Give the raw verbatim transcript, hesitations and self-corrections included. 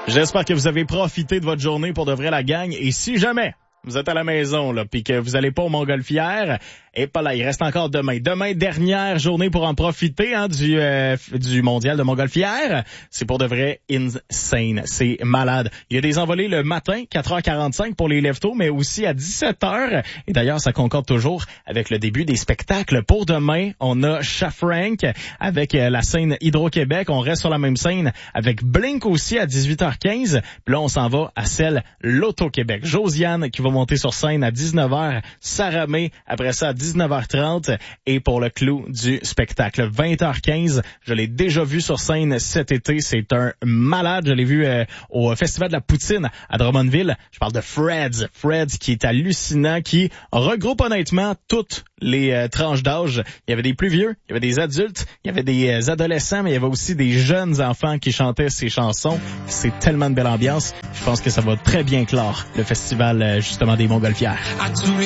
J'espère que vous avez profité de votre journée pour de vrai la gang. Et si jamais vous êtes à la maison là, puis que vous allez pas au Montgolfière, et pas là, il reste encore demain. Demain, dernière journée pour en profiter hein, du euh, du mondial de Montgolfière. C'est pour de vrai insane. C'est malade. Il y a des envolées le matin, quatre heures quarante-cinq pour les lève-tôt, mais aussi à dix-sept heures. Et d'ailleurs, ça concorde toujours avec le début des spectacles. Pour demain, on a Shafrank avec euh, la scène Hydro-Québec. On reste sur la même scène avec Blink aussi à dix-huit heures quinze. Puis là, on s'en va à celle Loto-Québec. Josiane qui va monter sur scène à dix-neuf heures. Sarah May, après ça à dix-neuf heures trente. Et pour le clou du spectacle, vingt heures quinze. Je l'ai déjà vu sur scène cet été. C'est un malade. Je l'ai vu euh, au Festival de la Poutine à Drummondville. Je parle de Freds. Freds qui est hallucinant, qui regroupe honnêtement toutes les euh, tranches d'âge. Il y avait des plus vieux, il y avait des adultes, il y avait des euh, adolescents, mais il y avait aussi des jeunes enfants qui chantaient ces chansons. C'est tellement de belle ambiance. Je pense que ça va très bien clore le festival euh, justement des Montgolfières.